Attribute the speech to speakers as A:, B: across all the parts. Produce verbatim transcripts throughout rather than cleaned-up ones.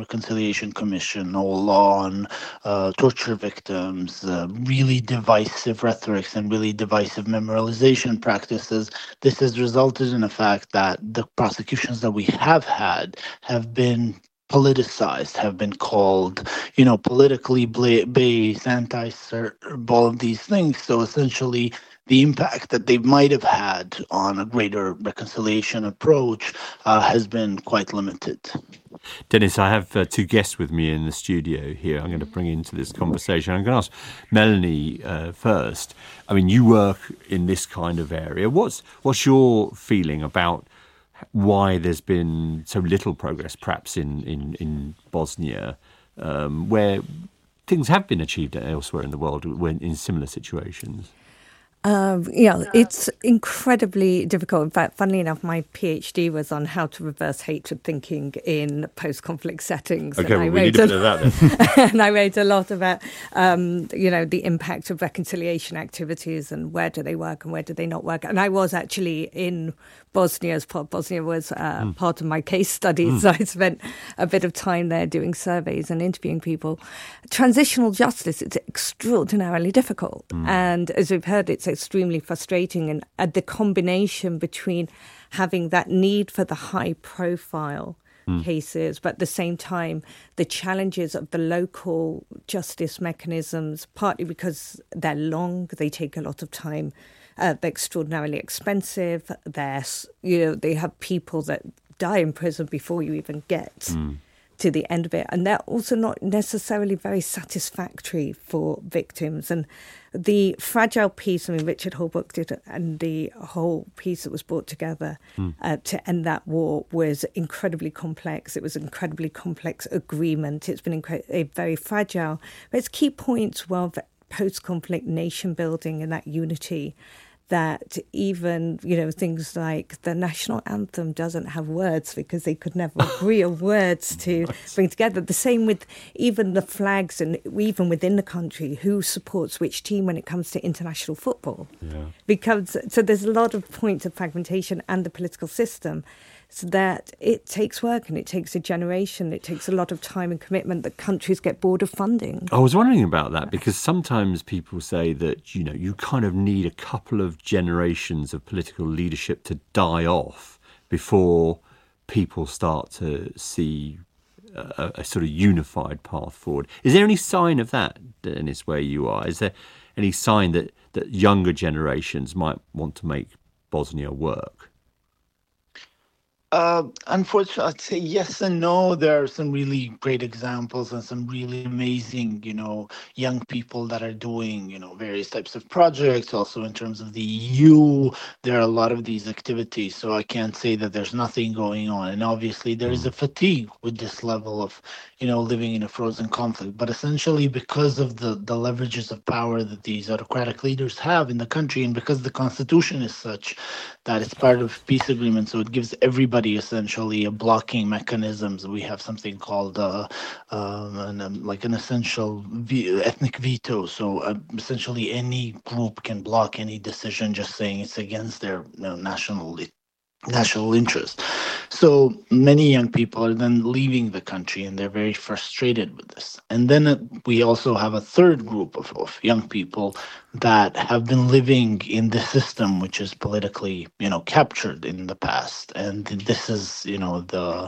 A: Reconciliation Commission, no law on uh, torture victims, uh, really divisive rhetorics and really divisive memorialization practices. This has resulted in the fact that the prosecutions that we have had have been politicized, have been called, you know, politically bla- based, anti-serb, all of these things. So essentially, the impact that they might have had on a greater reconciliation approach uh, has been quite limited.
B: Dennis, I have uh, two guests with me in the studio here I'm going to bring into this conversation. I'm going to ask Melanie uh, first. I mean, you work in this kind of area. What's what's your feeling about why there's been so little progress, perhaps in, in, in Bosnia, um, where things have been achieved elsewhere in the world when in similar situations?
C: Um, yeah, it's incredibly difficult. In fact, funnily enough, my PhD was on how to reverse hatred thinking in post-conflict settings.
B: Okay,
C: and
B: well,
C: I
B: we need a bit of that then.
C: And I wrote a lot about, um, you know, the impact of reconciliation activities and where do they work and where do they not work. And I was actually in Bosnia as part. Bosnia was uh, mm. part of my case study, mm. so I spent a bit of time there doing surveys and interviewing people. Transitional justice is extraordinarily difficult, mm. and as we've heard, it's extremely frustrating. And uh, the combination between having that need for the high profile mm. cases, but at the same time, the challenges of the local justice mechanisms, partly because they're long, they take a lot of time, uh, they're extraordinarily expensive, they're, you know, they have people that die in prison before you even get mm. to the end of it. And they're also not necessarily very satisfactory for victims. And the fragile piece, I mean, Richard Holbrooke did it, and the whole piece that was brought together mm. uh, to end that war was incredibly complex. It was an incredibly complex agreement. It's been incre- very fragile. But its key points were post-conflict nation building and that unity, that even, you know, things like the national anthem doesn't have words because they could never agree on words to bring together. The same with even the flags and even within the country, who supports which team when it comes to international football. Yeah. Because so there's a lot of points of fragmentation and the political system. So that it takes work and it takes a generation, it takes a lot of time and commitment that countries get bored of funding.
B: I was wondering about that because sometimes people say that, you know, you kind of need a couple of generations of political leadership to die off before people start to see a, a sort of unified path forward. Is there any sign of that, Dennis, where you are? Is there any sign that, that younger generations might want to make Bosnia work?
A: Uh, unfortunately, I'd say yes and no. There are some really great examples and some really amazing, you know, young people that are doing, you know, various types of projects. Also, in terms of the E U, there are a lot of these activities. So I can't say that there's nothing going on. And obviously, there is a fatigue with this level of, you know, living in a frozen conflict. But essentially, because of the, the leverages of power that these autocratic leaders have in the country, and because the constitution is such that it's part of peace agreement, so it gives everybody essentially a blocking mechanisms. We have something called uh, um, an, um, like an essential ve- ethnic veto. So uh, essentially, any group can block any decision just saying it's against their, you know, national national interest. So many young people are then leaving the country and they're very frustrated with this. And then uh, we also have a third group of, of young people that have been living in the system which is politically, you know, captured in the past. And this is, you know, the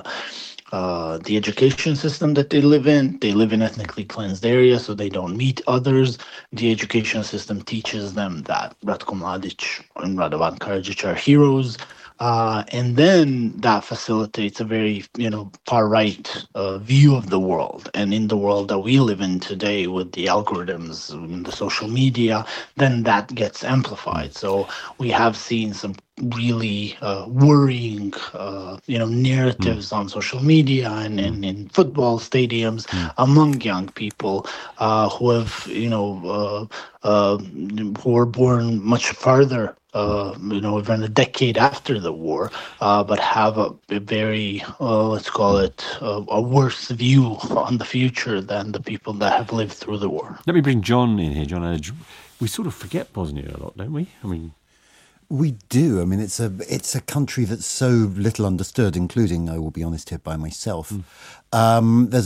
A: uh, the education system that they live in. They live in ethnically cleansed areas, so they don't meet others. The education system teaches them that Ratko Mladic and Radovan Karadzic are heroes. Uh, and then that facilitates a very, you know, far-right uh, view of the world. And in the world that we live in today with the algorithms and the social media, then that gets amplified. So we have seen some really uh, worrying, uh, you know, narratives mm. on social media and, and in football stadiums mm. among young people uh, who have, you know, uh, uh, who were born much farther, uh, you know, even a decade after the war, uh, but have a, a very, uh, let's call it, uh, a worse view on the future than the people that have lived through the war.
B: Let me bring John in here. John, we sort of forget Bosnia a lot, don't we? I mean...
D: We do. I mean, it's a it's a country that's so little understood, including, I will be honest here, by myself. Mm. Um, there's